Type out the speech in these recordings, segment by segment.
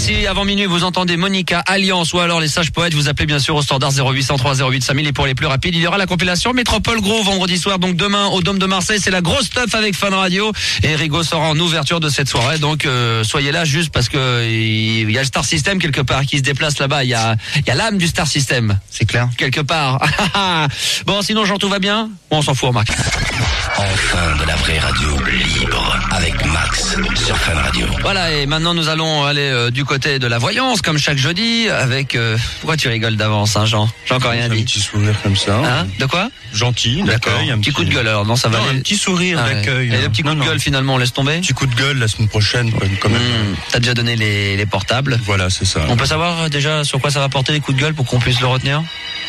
Si avant minuit vous entendez Monica, Alliance ou alors les Sages Poètes, vous appelez bien sûr au standard 0803 08 5000 et pour les plus rapides, il y aura la compilation Métropole Gros vendredi soir, donc demain au Dôme de Marseille, c'est la grosse teuf avec Fun Radio et Rigo sera en ouverture de cette soirée, donc soyez là juste parce que il y a le Star System quelque part qui se déplace là-bas, il y a l'âme du Star System. C'est clair. Quelque part. Bon, sinon Jean, tout va bien? Bon, on s'en fout, Marc. Enfin de la vraie radio libre avec Max sur Fun Radio. Voilà, et maintenant nous allons aller du côté de la voyance comme chaque jeudi avec pourquoi tu rigoles d'avance, hein, Jean? J'ai encore rien dit. Un petit sourire comme ça. Hein? De quoi? Gentil, D'accord. d'accueil. Un petit coup de gueule alors, non, ça va. Un petit sourire d'accueil. Et le petit coup de gueule finalement, on laisse tomber? Petit coup de gueule la semaine prochaine quand même. T'as déjà donné les portables. Voilà, c'est ça. On peut savoir déjà sur quoi ça va porter les coups de gueule pour qu'on puisse le retenir?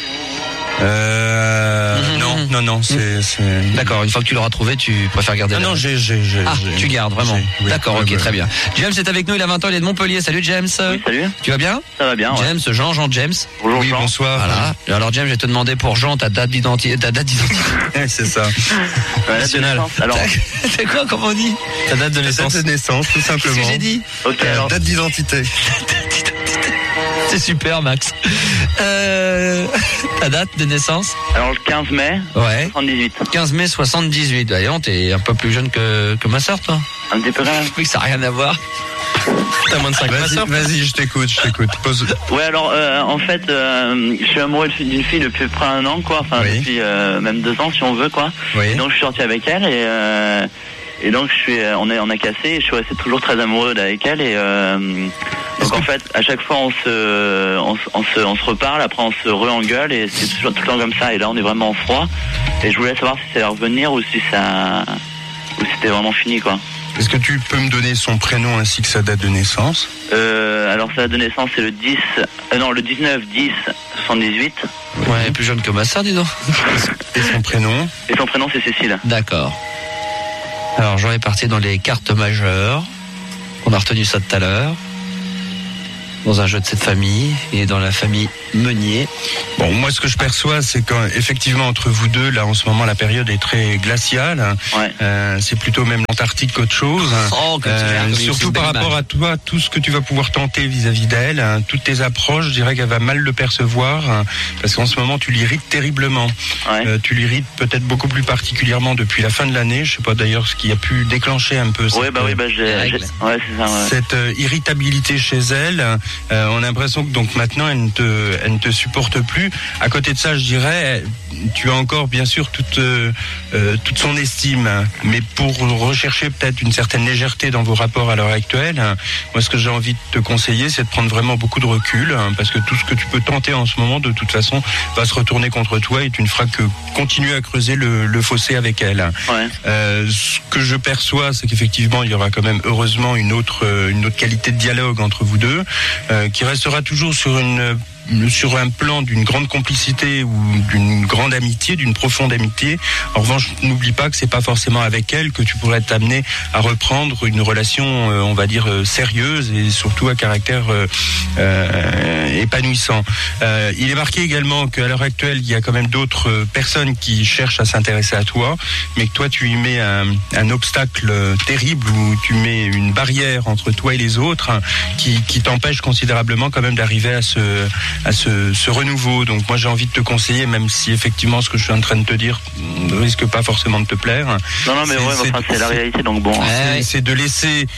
Non, c'est... D'accord, une fois que tu l'auras trouvé, tu préfères garder Non, j'ai. Tu gardes, vraiment. Oui, d'accord, ouais, ok, ouais. Très bien. James est avec nous, il a 20 ans, il est de Montpellier. Salut James. Oui, salut. Tu vas bien? Ça va bien, ouais. James, Jean James. Bonjour, Oui, Jean. bonsoir. Voilà. Alors James, je vais te demander pour Jean ta date d'identité. C'est ça. Ouais, National. Alors, C'est quoi, comment on dit? Ta date de naissance. Date de naissance, tout Qu'est-ce simplement. que j'ai dit? ok, alors, Date d'identité. C'est super, Max. Ta date de naissance? alors le 15 mai, Ouais. 78. 15 mai 78. D'ailleurs, t'es un peu plus jeune que ma sœur, toi. Un petit peu quand même. Oui, ça n'a rien à voir. T'as moins de 5 Vas-y, je t'écoute. Pose. Ouais, alors, en fait, je suis amoureux d'une fille depuis près d'un an, quoi. Enfin, Oui. depuis même 2 ans, si on veut, quoi. Oui. Et donc, je suis sorti avec elle et donc, on a cassé et je suis resté toujours très amoureux d'avec elle et, donc en fait, à chaque fois on se reparle, après on se re-engueule et c'est toujours tout le temps comme ça. Et là, on est vraiment en froid. Et je voulais savoir si ça allait revenir ou si c'était vraiment fini, quoi. Est-ce que tu peux me donner son prénom ainsi que sa date de naissance? Alors sa date de naissance c'est le 19/10/78. Ouais, plus jeune que ma sœur, dis donc. Et son prénom? Et son prénom c'est Cécile. D'accord. Alors, Jean est parti dans les cartes majeures. On a retenu ça tout à l'heure. Dans un jeu de cette famille. Et dans la famille Meunier. Bon, moi, ce que je perçois, c'est qu'effectivement, entre vous deux, là, en ce moment, la période est très glaciale. Ouais. C'est plutôt même l'Antarctique qu'autre chose. Oh, comme tu l'as, comme Surtout une par belle rapport image. à toi, tout ce que tu vas pouvoir tenter vis-à-vis d'elle, toutes tes approches, je dirais qu'elle va mal le percevoir, parce qu'en ce moment, tu l'irrites terriblement. Ouais. Tu l'irrites peut-être beaucoup plus particulièrement depuis la fin de l'année. Je sais pas d'ailleurs ce qui a pu déclencher un peu Ouais, j'ai. Ouais, c'est ça. Ouais. cette irritabilité chez elle. On a l'impression que donc maintenant elle ne te supporte plus. À côté de ça, je dirais, tu as encore bien sûr toute son estime, mais pour rechercher peut-être une certaine légèreté dans vos rapports à l'heure actuelle, moi ce que j'ai envie de te conseiller, c'est de prendre vraiment beaucoup de recul, parce que tout ce que tu peux tenter en ce moment, de toute façon, va se retourner contre toi et tu ne feras que continuer à creuser le fossé avec elle. Ouais. Ce que je perçois, c'est qu'effectivement, il y aura quand même heureusement une autre qualité de dialogue entre vous deux, qui restera toujours sur un plan d'une grande complicité ou d'une grande amitié, d'une profonde amitié. En revanche, n'oublie pas que c'est pas forcément avec elle que tu pourrais t'amener à reprendre une relation, on va dire, sérieuse et surtout à caractère épanouissant. Il est marqué également qu'à l'heure actuelle, il y a quand même d'autres personnes qui cherchent à s'intéresser à toi, mais que toi, tu y mets un obstacle terrible ou tu mets une barrière entre toi et les autres qui t'empêche considérablement quand même d'arriver à ce renouveau. Donc moi j'ai envie de te conseiller, même si effectivement ce que je suis en train de te dire ne risque pas forcément de te plaire. Non, mais c'est la réalité, donc bon. C'est de laisser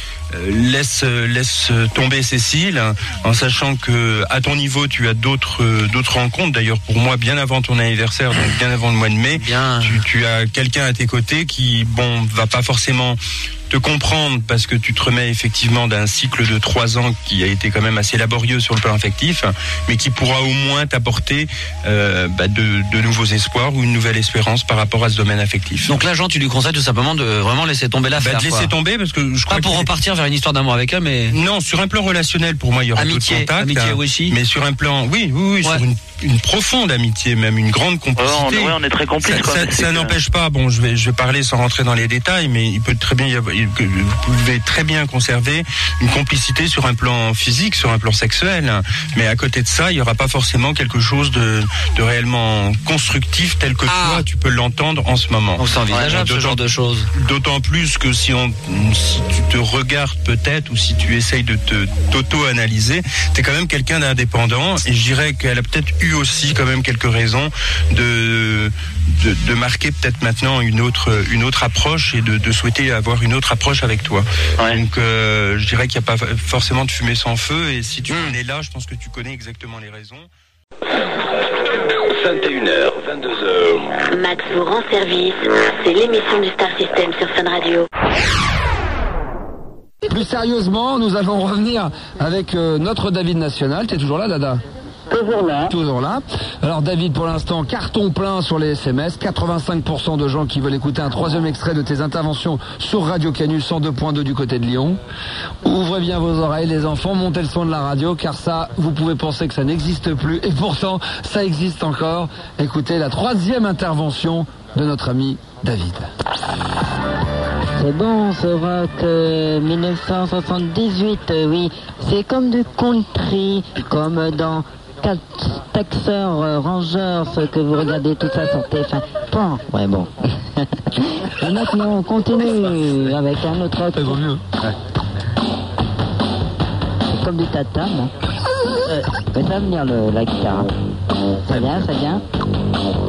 laisse tomber Cécile, en sachant que à ton niveau tu as d'autres rencontres. D'ailleurs pour moi bien avant ton anniversaire, donc bien avant le mois de mai, tu as quelqu'un à tes côtés qui va pas forcément te comprendre parce que tu te remets effectivement d'un cycle de 3 ans qui a été quand même assez laborieux sur le plan affectif, mais qui pourra au moins t'apporter de nouveaux espoirs ou une nouvelle espérance par rapport à ce domaine affectif. Donc là, Jean, tu lui conseilles tout simplement de vraiment laisser tomber l'affaire. De laisser tomber, parce que je crois pas pour repartir vers une histoire d'amour avec elle, mais non, sur un plan relationnel, pour moi, il y aura d'autres contacts. Amitié aussi. Mais sur un plan, oui, ouais. sur une une profonde amitié, même une grande complicité. On est très complices. Ça n'empêche pas. Bon, je vais parler sans rentrer dans les détails, mais il peut très bien vous pouvez très bien conserver une complicité sur un plan physique, sur un plan sexuel. Mais à côté de ça, il y aura pas forcément quelque chose de réellement constructif tel que toi tu peux l'entendre en ce moment. Donc c'est envisageable ce genre de choses. D'autant plus que si tu te regardes peut-être ou si tu essayes de t'auto-analyser, t'es quand même quelqu'un d'indépendant et je dirais qu'elle a peut-être eu aussi quand même quelques raisons de marquer peut-être maintenant une autre approche et de souhaiter avoir une aure approche avec toi. Ouais. Donc je dirais qu'il n'y a pas forcément de fumée sans feu et si tu en es là, je pense que tu connais exactement les raisons. 21h, 22h. Max vous rend service. C'est l'émission du Star System sur Fun Radio. Plus sérieusement, nous allons revenir avec notre David National. T'es toujours là, Dada ? Toujours là. Alors David, pour l'instant, carton plein sur les SMS. 85% de gens qui veulent écouter un troisième extrait de tes interventions sur Radio Canu 102.2 du côté de Lyon. Ouvrez bien vos oreilles, les enfants, montez le son de la radio, car ça, vous pouvez penser que ça n'existe plus. Et pourtant, ça existe encore. Écoutez la troisième intervention de notre ami David. C'est bon, ce rock 1978, oui. C'est comme du country, comme dans Texas Rangers, que vous regardez tout ça sur TF1. Bon, ouais, bon. Et maintenant, on continue avec un autre rock. Ça vaut mieux. Ouais. C'est comme du tata, non? Ça va venir la guitare. Ça vient, ça vient.